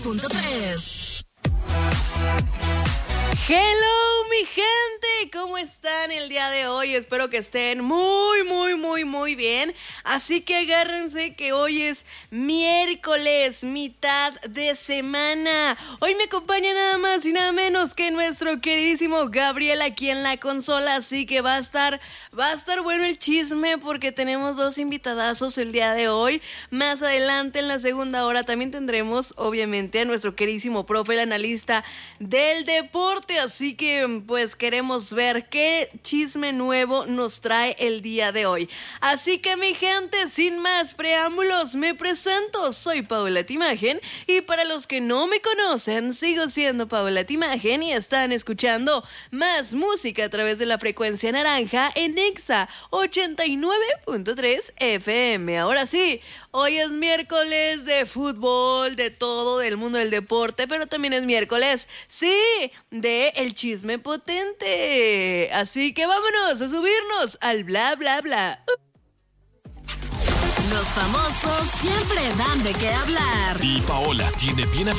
.3. Hello, mi gente, ¿cómo están el día de hoy? Espero que estén muy bien. Así que agárrense que hoy es miércoles, mitad de semana. Hoy me acompaña nada más y nada menos que nuestro queridísimo Gabriel aquí en la consola. Así que va a estar bueno el chisme porque tenemos dos invitadazos el día de hoy. Más adelante en la segunda hora también tendremos obviamente a nuestro queridísimo profe, el analista del deporte. Así que pues queremos ver qué chisme nuevo nos trae el día de hoy. Así que mi gente, sin más preámbulos, me presento. Soy Paola Timagen y para los que no me conocen, sigo siendo Paola Timagen y están escuchando más música a través de la frecuencia naranja en Exa 89.3 FM. Ahora sí, hoy es miércoles de fútbol, de todo, del mundo del deporte, pero también es miércoles, sí, de el chisme potente. Así que vámonos a subirnos al bla bla bla. Los famosos siempre dan de qué hablar. Y Paola tiene bien